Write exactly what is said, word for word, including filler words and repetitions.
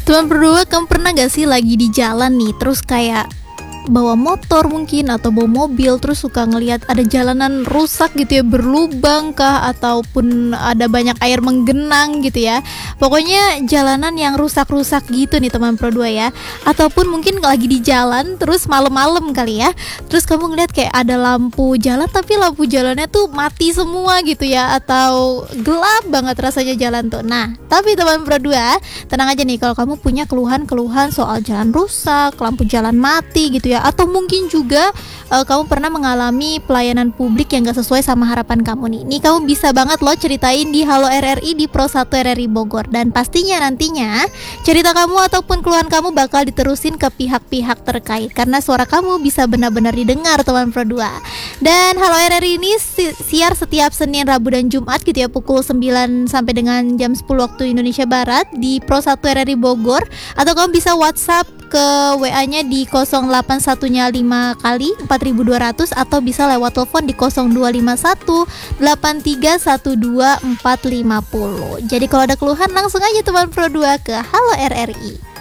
Teman berdua, kamu pernah gak sih lagi di jalan nih, terus kayak bawa motor mungkin atau bawa mobil, terus suka ngelihat ada jalanan rusak gitu ya, berlubang kah ataupun ada banyak air menggenang gitu ya. Pokoknya jalanan yang rusak-rusak gitu nih teman Pro dua ya. Ataupun mungkin lagi di jalan terus malam-malam kali ya. Terus kamu ngeliat kayak ada lampu jalan tapi lampu jalannya tuh mati semua gitu ya, atau gelap banget rasanya jalan tuh. Nah, tapi teman Pro dua, tenang aja nih kalau kamu punya keluhan-keluhan soal jalan rusak, lampu jalan mati gitu ya, atau mungkin juga uh, kamu pernah mengalami pelayanan publik yang gak sesuai sama harapan kamu nih. Nih kamu bisa banget loh ceritain di Halo R R I di Pro satu R R I Bogor. Dan pastinya nantinya cerita kamu ataupun keluhan kamu bakal diterusin ke pihak-pihak terkait, karena suara kamu bisa benar-benar didengar teman Pro dua. Dan Halo R R I ini si- siar setiap Senin, Rabu, dan Jumat gitu ya, pukul sembilan sampai dengan jam sepuluh waktu Indonesia Barat di Pro satu R R I Bogor. Atau kamu bisa WhatsApp ke W A-nya di nol delapan satunya lima kali empat ribu dua ratus, atau bisa lewat telepon di nol dua lima satu delapan tiga satu dua empat lima nol. Jadi kalau ada keluhan langsung aja teman Pro dua ke Halo R R I.